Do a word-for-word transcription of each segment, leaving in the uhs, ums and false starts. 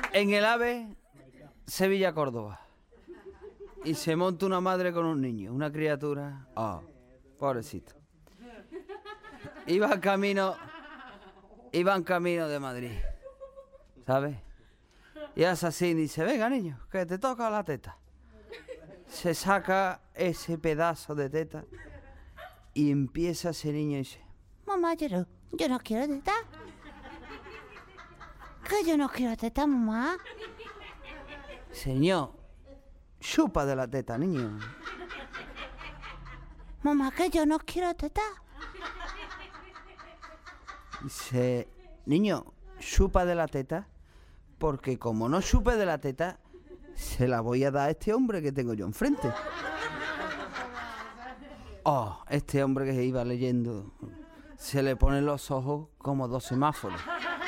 En el AVE, Sevilla-Córdoba. Y se monta una madre con un niño, una criatura. Oh, pobrecito. Iba camino, iban camino de Madrid, ¿sabes? Y hace así y dice, venga niño, que te toca la teta. Se saca ese pedazo de teta y empieza ese niño y dice, Mamá, yo no, yo no quiero teta. Que yo no quiero teta, mamá. señor, chupa de la teta, niño. Mamá, que yo no quiero teta. Dice, niño, chupa de la teta, porque como no chupe de la teta, se la voy a dar a este hombre que tengo yo enfrente. Oh, este hombre que se iba leyendo, se le ponen los ojos como dos semáforos.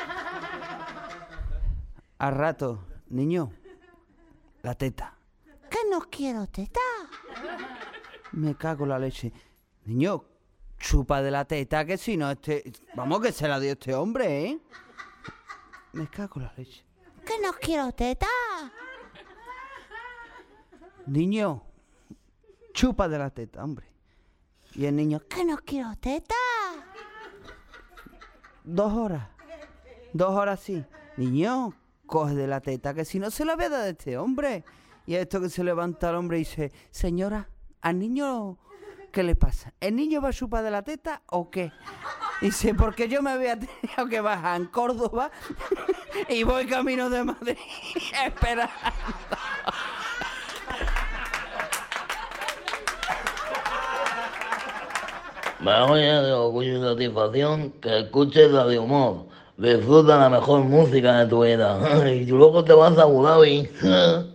Al rato, niño, la teta. Que no quiero teta. Me cago en la leche. Niño, chupa de la teta, que si no, este... Vamos, que se la dio este hombre, ¿eh? Me cago en la leche. Que no quiero teta. Niño, chupa de la teta, hombre. Y el niño, Que no quiero teta. dos horas. Dos horas sí. Niño, coge de la teta, que si no se la voy a dar a este hombre. Y esto que se levanta el hombre y dice, señora, al niño, ¿qué le pasa? ¿El niño va a chupar de la teta o qué? Y dice, porque yo me había tenido que bajar en Córdoba y voy camino de Madrid esperando. Me oye de orgullo y satisfacción que escuches Radio Humor. Disfruta la mejor música de tu vida. Y luego te vas a Abu Dhabi.